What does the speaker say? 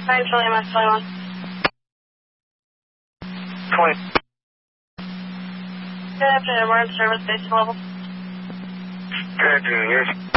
Hi, Julie, MS 21. 20. Good afternoon, we're in service station level. Good afternoon, yes.